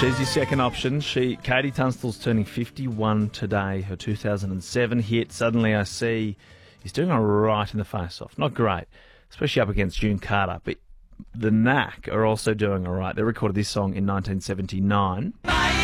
She's your second option. Katie Tunstall's turning 51 today. Her 2007 hit, Suddenly I See, is doing all right in the face-off. Not great, especially up against June Carter, but the Knack are also doing all right. They recorded this song in 1979.